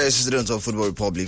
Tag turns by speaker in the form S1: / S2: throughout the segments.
S1: This is the Students of Football Republic,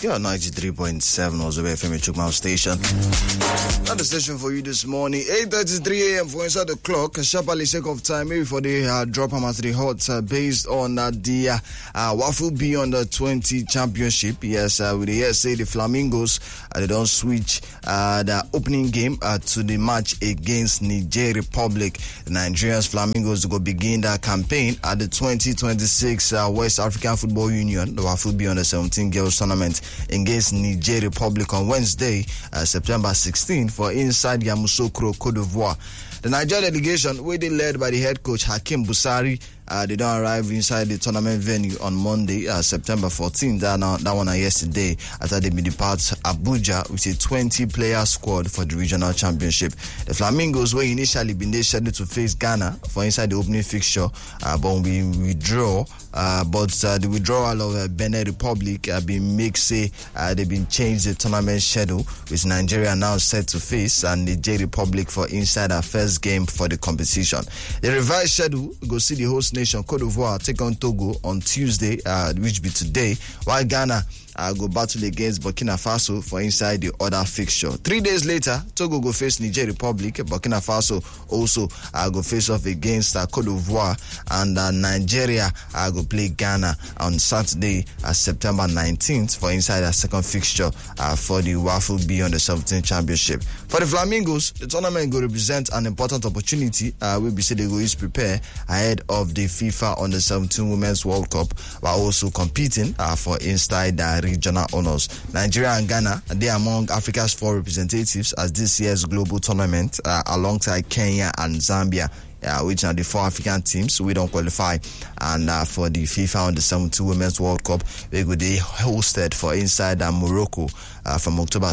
S1: 93.7 also FM Chukmau station. Not the station for you this morning, 8:33 a.m. for Inside the Clock. Sharply sake of time, maybe for the drop them at the hot based on the Wafu B under 20 championship. Yes, with the say the Flamingos, they don't switch the opening game to the match against Niger Republic. The Nigerians Flamingos will begin their campaign at the 2026 West African Football Union, the Wafu B under 17 girls tournament against Niger Republic on Wednesday, September 16 for inside Yamoussoukro, Côte d'Ivoire. The Nigeria delegation, where they led by the head coach Hakim Busari, they don't arrive inside the tournament venue on Monday, September 14th. That one yesterday after they depart Abuja with a 20-player squad for the regional championship. The Flamingos were initially been scheduled to face Ghana for inside the opening fixture, but we withdraw. But the withdrawal of Benin Republic been they've been changed the tournament schedule, with Nigeria now set to face and the Niger Republic for inside our first game for the competition. The revised schedule go see the host nation Côte d'Ivoire take on Togo on Tuesday, which be today, while Ghana go battle against Burkina Faso for inside the other fixture. 3 days later, Togo go face Niger Republic. Burkina Faso also go face off against Côte d'Ivoire, and Nigeria go play Ghana on Saturday, September 19th for inside a second fixture for the Wafu B under 17 championship. For the Flamingos, the tournament will represent an important opportunity. We be say they go use prepare ahead of the FIFA under 17 Women's World Cup, while also competing for inside regional honors. Nigeria and Ghana, they are among Africa's 4 representatives as this year's global tournament, alongside Kenya and Zambia, which are the 4 African teams. We don't qualify. And for the FIFA under 17 Women's World Cup, they will be hosted for inside Morocco from October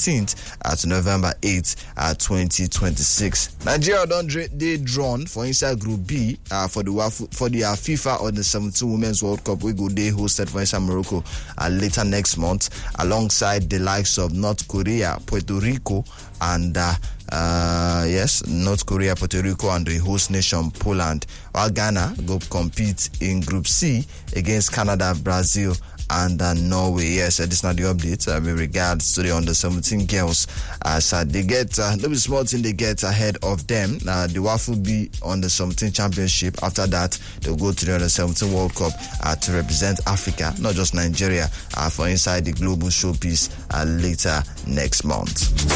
S1: 17th to November 8th, 2026. Nigeria they drawn for inside Group B for the FIFA under 17 Women's World Cup. We go they hosted for inside Morocco later next month, alongside the likes of North Korea, Puerto Rico, and North Korea, Puerto Rico, and the host nation Poland. While Ghana go compete in Group C against Canada, Brazil, and Norway. Yes, this is not the update with regards to the under 17 girls. So they get no small thing they get ahead of them. The Wafu B under 17 championship. After that, they'll go to the under 17 World Cup to represent Africa, not just Nigeria, for inside the global showpiece later next month.